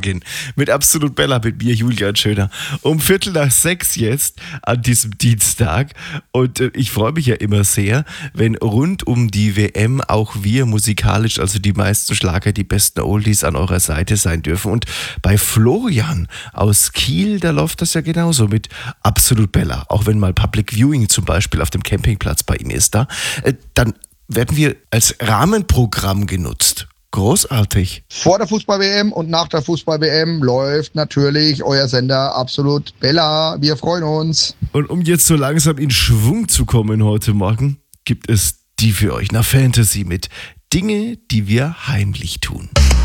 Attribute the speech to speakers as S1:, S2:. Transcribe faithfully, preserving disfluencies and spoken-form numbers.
S1: Morgen mit Absolut Bella, mit mir Julian Schöner. Um Viertel nach sechs jetzt an diesem Dienstag. Und äh, ich freue mich ja immer sehr, wenn rund um die W M auch wir musikalisch, also die meisten Schlager, die besten Oldies an eurer Seite sein dürfen. Und bei Florian aus Kiel, da läuft das ja genauso mit Absolut Bella. Auch wenn mal Public Viewing zum Beispiel auf dem Campingplatz bei ihm ist da, äh, dann werden wir als Rahmenprogramm genutzt. Großartig.
S2: Vor der Fußball-W M und nach der Fußball-W M läuft natürlich euer Sender Absolut Bella. Wir freuen uns.
S1: Und um jetzt so langsam in Schwung zu kommen heute Morgen, gibt es die für euch nach Fantasy mit Dinge, die wir heimlich tun.